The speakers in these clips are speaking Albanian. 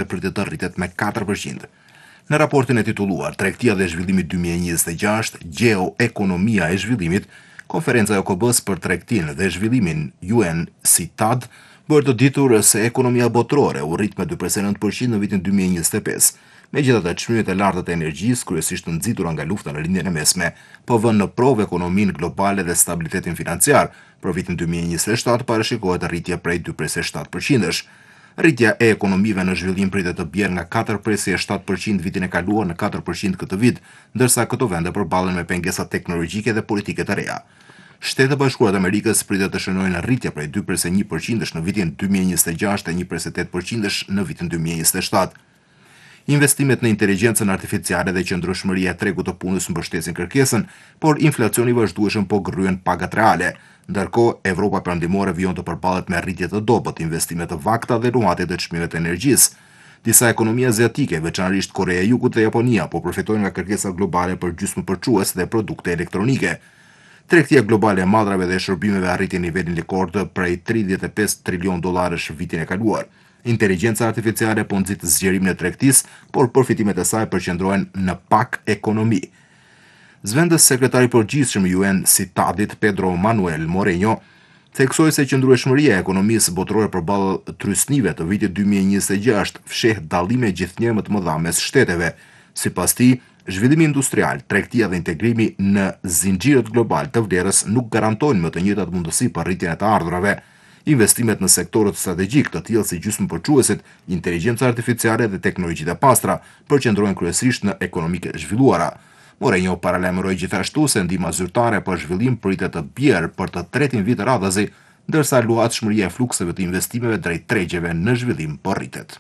pritet të rritet me 4%. Në raportin e titulluar Tregtia dhe zhvillimi 2026, Gjeoekonomia e zhvillimit, Konferenca e OKB-s për tregtinë dhe zhvillimin UNCTAD bërë të ditur se ekonomia botërore u rrit me 2,9% në vitin 2025. Megjithatë, çmimet e larta të energjisë, kryesisht të nxitura nga lufta në lindjen e mesme, po vënë në provë ekonominë globale dhe stabilitetin financiar. Për vitin 2027 parashikohet rritje prej 2,7%. Rritja e ekonomive në zhvillim pritet të bjerë nga 4,7% vitin e kaluar në 4% këtë vit, ndërsa këto vende përballen me pengesa teknologjike dhe politike të reja. Shtetet e Bashkuara të Amerikës pritet të shënojnë rritje prej 2,1% në vitin 2026 e 1,8% në vitin 2027. Investimet në inteligjencën artificiale dhe qëndrueshmëria e tregut të punës mbështesin kërkesën, por inflacioni i vazhdueshëm po gryen pagat reale. Ndërkohë, Evropa perëndimore vijon të përballet me rritje të dobët, investime të vakta dhe ruajtje të çmimeve të energjisë. Disa ekonomi aziatike, veçanërisht Korea e Jugut dhe Japonia, po përfitojnë nga kërkesa globale për gjysmëpërçues dhe produkte elektronike. Tregtia globale e madrave dhe shërbimeve arriti nivelin rekord prej 35 trilion dollarësh vitin e kaluar. Inteligjenca artificiale po nxit zgjerimin e tregtisë, por përfitimet e saj përqendrohen në pak ekonomi. Zëvendës sekretari i përgjithshëm i UNCTAD-it Pedro Manuel Moreño theksoi se qëndrueshmëria e ekonomisë botërore përballë trysnive të vitit 2026 fsheh dallime gjithnjë më të mëdha mes shteteve. Sipas tij, zhvillimi industrial, tregtia dhe integrimi në zinxhirët global të vlerës nuk garantojnë më të njëjtat mundësi për rritjen e të ardhurave. Investimet në sektorët strategjik të tillë si gjysmëpërçuesit, inteligjenca artificiale dhe teknologjitë e pastra përqendrohen kryesisht në ekonomitë e zhvilluara. Moreño paralajmëroi gjithashtu se ndihma zyrtare për zhvillim pritet të bjerë për të tretin vit radhazi, ndërsa luhatshmëria e flukseve të investimeve drejt tregjeve në zhvillim po rritet.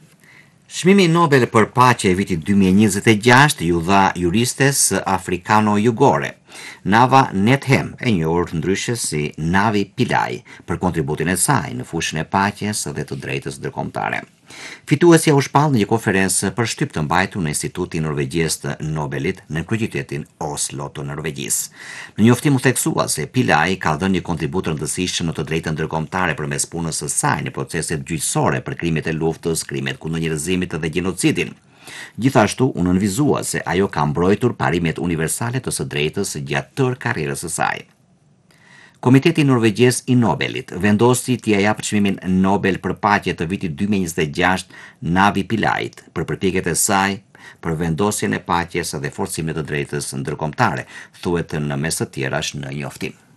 Çmimi Nobel për paqe e vitit 2026 ju dha juristes afrikano-jugore, Nava Nethem, e njohur ndryshe si Navi Pillay, për kontributin e saj në fushën e paqes dhe të drejtës ndërkombëtare. Fituesja u shpall në një konferencë për shtyp të mbajtur në Institutin Norvegjes të Nobelit në kryeqytetin Oslo të Norvegjisë. Në njoftim u theksua se Pillay ka dhënë një kontribut rëndësishëm në të drejtën ndërkombëtare përmes punës së saj në proceset gjyqësore për krimet e luftës, krimet kundër njerëzimit dhe gjenocidin. Gjithashtu u nënvizua se ajo ka mbrojtur parimet universale të së drejtës gjatë tërë karrierës së saj. Komiteti Norvegjes i Nobelit vendosi t'i japë çmimin Nobel për paqe të vitit 2026 Navi Pillayt për përpjekjet e saj për vendosjen e paqes dhe forcimet të drejtës ndërkombëtare, thuhet në mes të tjerash në njoftim.